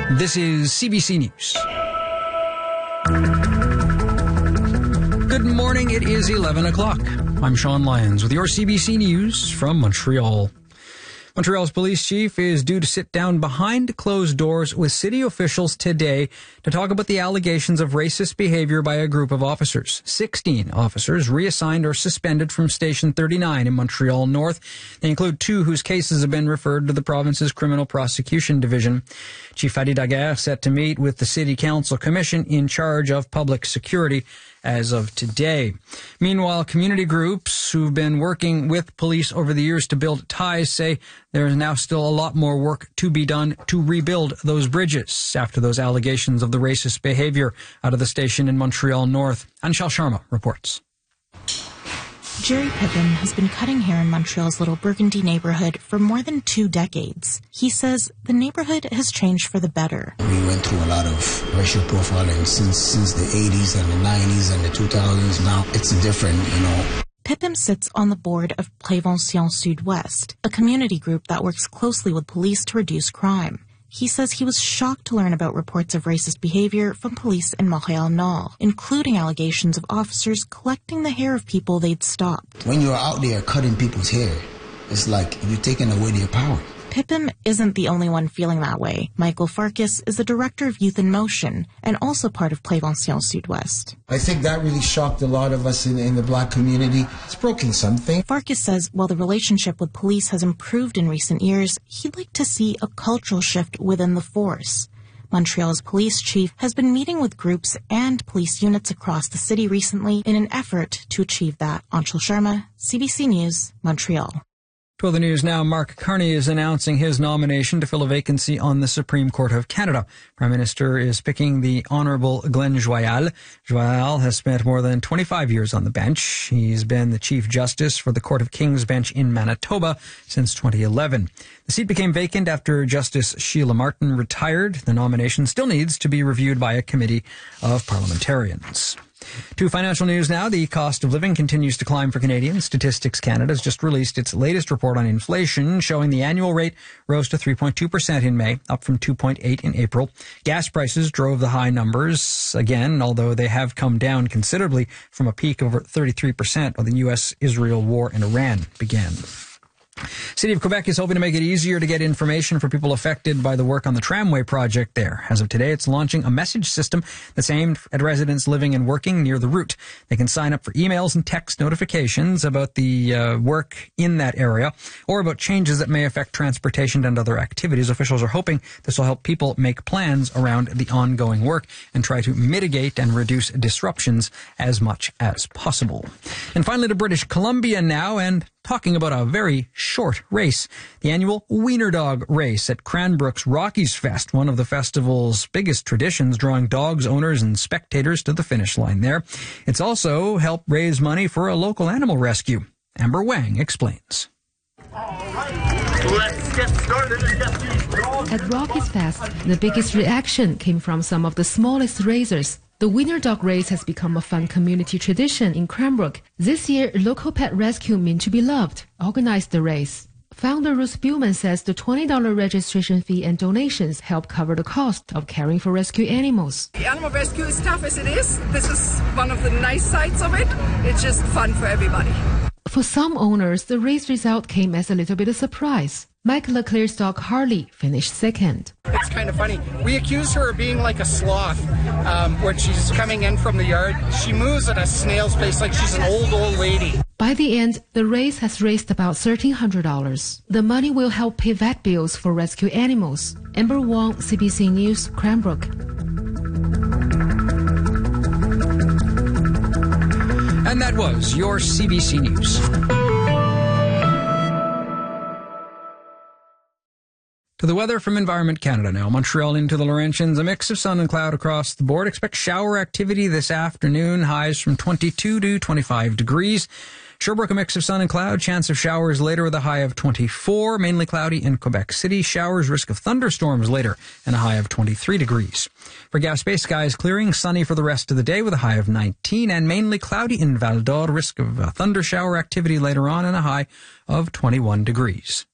This is CBC News. Good morning. It is 11 o'clock. I'm Sean Lyons with your CBC News from Montreal. Montreal's police chief is due to sit down behind closed doors with city officials today to talk about the allegations of racist behavior by a group of officers. 16 officers reassigned or suspended from Station 39 in Montreal North. They include 2 whose cases have been referred to the province's Criminal Prosecution Division. Chief Hadi Daguerre set to meet with the City Council Commission in charge of public security as of today. Meanwhile, community groups who've been working with police over the years to build ties say there is now still a lot more work to be done to rebuild those bridges after those allegations of the racist behavior out of the station in Montreal North. Anshel Sharma reports. Jerry Pippin has been cutting hair in Montreal's Little Burgundy neighborhood for more than 2 decades. He says the neighborhood has changed for the better. We went through a lot of racial profiling since the 80s and the 90s and the 2000s. Now it's different, Pippin sits on the board of Prévention Sud-Ouest, a community group that works closely with police to reduce crime. He says he was shocked to learn about reports of racist behavior from police in Montreal Nord, including allegations of officers collecting the hair of people they'd stopped. When you're out there cutting people's hair, it's like you're taking away their power. Pippin isn't the only one feeling that way. Michael Farkas is the director of Youth in Motion and also part of Prévention Sud-Ouest. I think that really shocked a lot of us in the black community. It's broken something. Farkas says while the relationship with police has improved in recent years, he'd like to see a cultural shift within the force. Montreal's police chief has been meeting with groups and police units across the city recently in an effort to achieve that. Anshel Sharma, CBC News, Montreal. To other news now, Mark Carney is announcing his nomination to fill a vacancy on the Supreme Court of Canada. Prime Minister is picking the Honourable Glenn Joyal. Joyal has spent more than 25 years on the bench. He's been the Chief Justice for the Court of King's Bench in Manitoba since 2011. The seat became vacant after Justice Sheila Martin retired. The nomination still needs to be reviewed by a committee of parliamentarians. To financial news now. The cost of living continues to climb for Canadians. Statistics Canada has just released its latest report on inflation, showing the annual rate rose to 3.2% in May, up from 2.8% in April. Gas prices drove the high numbers again, although they have come down considerably from a peak of over 33% when the U.S.-Israel war in Iran began. City of Quebec is hoping to make it easier to get information for people affected by the work on the tramway project there. As of today, it's launching a message system that's aimed at residents living and working near the route. They can sign up for emails and text notifications about the work in that area or about changes that may affect transportation and other activities. Officials are hoping this will help people make plans around the ongoing work and try to mitigate and reduce disruptions as much as possible. And finally to British Columbia now, and talking about a very short race, the annual Wiener Dog Race at Cranbrook's Rockies Fest, one of the festival's biggest traditions, drawing dogs, owners, and spectators to the finish line there. It's also helped raise money for a local animal rescue. Amber Wang explains. Let's get started and get these dogs. At Rockies Fest, the biggest reaction came from some of the smallest racers. The Wiener Dog Race has become a fun community tradition in Cranbrook. This year, local pet rescue Mean to Be Loved organized the race. Founder Ruth Buhlman says the $20 registration fee and donations help cover the cost of caring for rescue animals. The animal rescue is tough as it is. This is one of the nice sides of it. It's just fun for everybody. For some owners, the race result came as a little bit of surprise. Mike Leclerc's dog Harley finished second. It's kind of funny. We accuse her of being like a sloth when she's coming in from the yard. She moves at a snail's pace like she's an old lady. By the end, the race has raised about $1,300. The money will help pay vet bills for rescue animals. Amber Wong, CBC News, Cranbrook. And that was your CBC News. To the weather from Environment Canada now. Montreal into the Laurentians, a mix of sun and cloud across the board. Expect shower activity this afternoon, highs from 22 to 25 degrees. Sherbrooke, a mix of sun and cloud, chance of showers later with a high of 24. Mainly cloudy in Quebec City. Showers, risk of thunderstorms later and a high of 23 degrees. For Gaspé, skies clearing, sunny for the rest of the day with a high of 19. And mainly cloudy in Val d'Or, risk of thunder shower activity later on and a high of 21 degrees.